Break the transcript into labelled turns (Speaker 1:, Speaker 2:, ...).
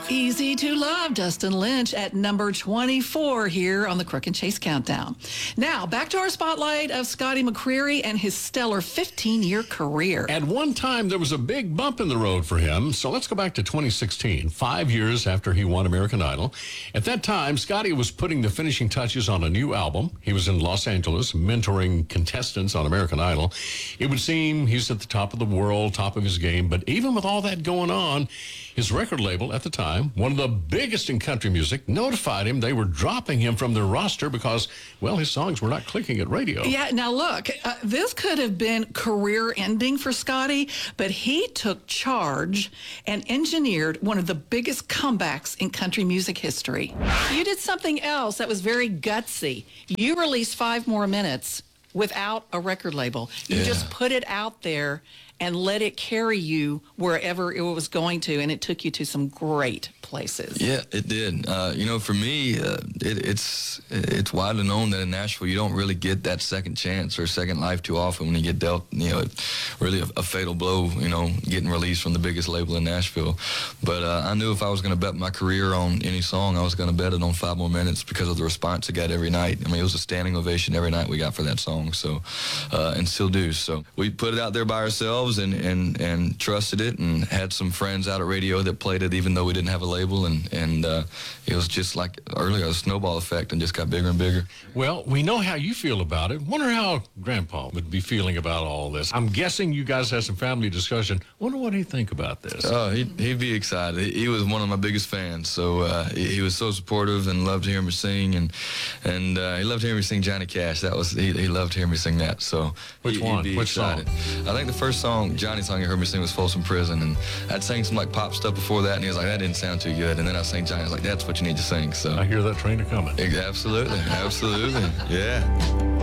Speaker 1: Easy to Love, Dustin Lynch at number 24 here on the Crook and Chase Countdown. Now, back to our spotlight of Scotty McCreery and his stellar 15-year career.
Speaker 2: At one time, there was a big bump in the road for him, so let's go back to 2016, 5 years after he won American Idol. At that time, Scotty was putting the finishing touches on a new album. He was in Los Angeles mentoring contestants on American Idol. It would seem he's at the top of the world, top of his game, but even with all that going on, his record label at the time, one of the biggest in country music, notified him they were dropping him from their roster because, well, his songs were not clicking at radio.
Speaker 1: Yeah, now look, this could have been career-ending for Scotty, but he took charge and engineered one of the biggest comebacks in country music history. You did something else that was very gutsy. You released 5 More Minutes without a record label. You just put it out there and let it carry you wherever it was going to, and it took you to some great places.
Speaker 3: Yeah, it did. For me, it's widely known that in Nashville you don't really get that second chance or second life too often when you get dealt, really a fatal blow, getting released from the biggest label in Nashville. But I knew if I was going to bet my career on any song, I was going to bet it on 5 More Minutes because of the response it got every night. I mean, it was a standing ovation every night we got for that song, so and still do. So we put it out there by ourselves and trusted it, and had some friends out at radio that played it even though we didn't have a label, and it was just like earlier a snowball effect and just got bigger and bigger.
Speaker 2: Well, we know how you feel about it. Wonder how Grandpa would be feeling about all this. I'm guessing you guys had some family discussion. Wonder what he'd think about this.
Speaker 3: Oh, he'd be excited. He was one of my biggest fans, so he was so supportive and loved hearing me sing, and he loved hearing me sing Johnny Cash. He loved hearing me sing that. So
Speaker 2: which one? Which song?
Speaker 3: I think the first song, Johnny song you heard me sing was Folsom Prison, and I'd sang some like pop stuff before that, and he was like, that didn't sound too good. And then I sang Johnny, I was like, that's what you need to sing. So
Speaker 2: I hear that train a coming.
Speaker 3: Absolutely, absolutely, yeah.